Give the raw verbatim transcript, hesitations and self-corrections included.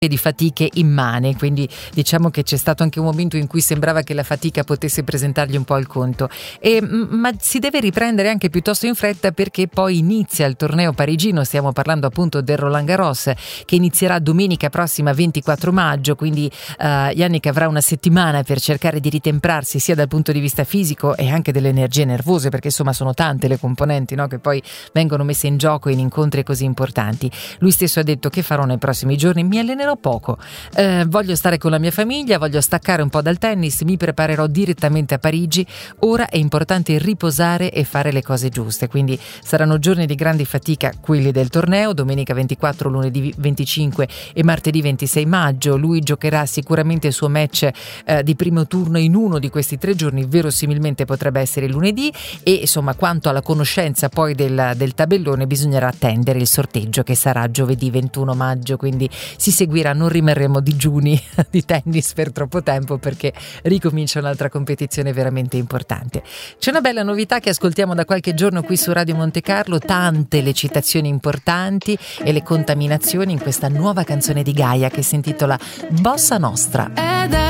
di fatiche immane, quindi diciamo che c'è stato anche un momento in cui sembrava che la fatica potesse presentargli un po' il conto, e, ma si deve riprendere anche piuttosto in fretta, perché poi inizia il torneo parigino. Stiamo parlando appunto del Roland Garros, che inizierà domenica prossima ventiquattro maggio, quindi uh, Jannik avrà una settimana per cercare di ritemprarsi sia dal punto di vista fisico e anche delle energie nervose, perché insomma sono tante le componenti, no, che poi vengono messe in gioco in incontri così importanti. Lui stesso ha detto: che farò nei prossimi giorni? Mi allenerò poco, eh, voglio stare con la mia famiglia, voglio staccare un po' dal tennis, mi preparerò direttamente a Parigi. Ora è importante riposare e fare le cose giuste, quindi saranno giorni di grandi fatica quelli del torneo, domenica ventiquattro, lunedì venticinque e martedì ventisei maggio. Lui giocherà sicuramente il suo match eh, di primo turno in uno di questi tre giorni, verosimilmente potrebbe essere lunedì, e insomma quanto alla conoscenza poi del, del tabellone bisognerà attendere il sorteggio, che sarà giovedì ventuno maggio, quindi si seguirà. Non rimarremo digiuni di tennis per troppo tempo, perché ricomincia un'altra competizione veramente importante. C'è una bella novità che ascoltiamo da qualche giorno qui su Radio Monte Carlo, tante le citazioni importanti e le contaminazioni in questa nuova canzone di Gaia che si intitola Bossa Nostra.